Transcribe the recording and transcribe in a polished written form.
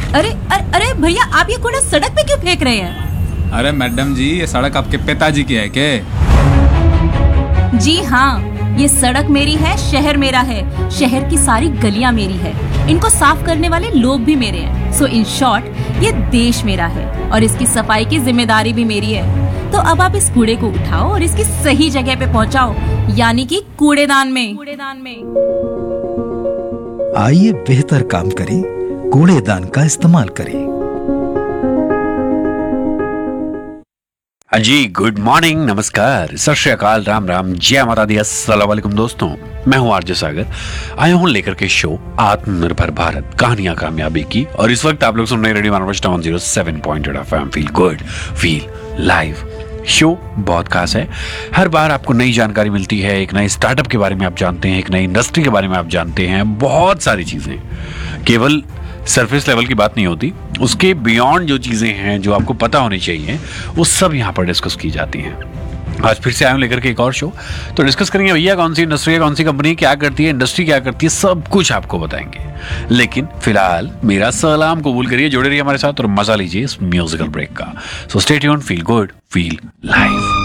अरे अरे अरे भैया, आप ये कूड़ा सड़क पे क्यों फेंक रहे हैं? अरे मैडम जी, ये सड़क आपके पिताजी की है क्या? जी हाँ, ये सड़क मेरी है, शहर मेरा है, शहर की सारी गलियां मेरी है, इनको साफ करने वाले लोग भी मेरे हैं। सो इन शॉर्ट, ये देश मेरा है और इसकी सफाई की जिम्मेदारी भी मेरी है। तो अब आप इस कूड़े को उठाओ और इसकी सही जगह पे पहुंचाओ, यानी कि कूड़ेदान में। आइए बेहतर काम करें, कूड़ेदान का इस्तेमाल करें। हाँ जी, गुड मॉर्निंग, नमस्कार, सत श्री अकाल, राम राम, जय माता दी, अस्सलाम वालेकुम दोस्तों। मैं हूं आरजे सागर, आया हूं लेकर के शो आत्मनिर्भर भारत, कहानियां कामयाबी की। और इस वक्त आप लोग सुन रहे radio मानवष्टा 107.8 FM। Feel good, feel live. Show बहुत खास है, हर बार आपको नई जानकारी मिलती है, एक नए स्टार्टअप के बारे में आप जानते हैं, एक नई इंडस्ट्री के बारे में आप जानते हैं, बहुत सारी चीजें। केवल सरफेस लेवल की बात नहीं होती, उसके बियॉन्ड जो चीजें हैं जो आपको पता होनी चाहिए, वो सब यहाँ पर डिस्कस की जाती हैं। आज फिर से आया हूं लेकर के एक और शो, तो डिस्कस करेंगे भैया कौन सी इंडस्ट्री है, कौन सी कंपनी क्या करती है, इंडस्ट्री क्या करती है, सब कुछ आपको बताएंगे। लेकिन फिलहाल मेरा सलाम कबूल करिए, जुड़े रहिए हमारे साथ और मजा लीजिए इस म्यूजिकल ब्रेक का। So stay tuned, feel good, feel live.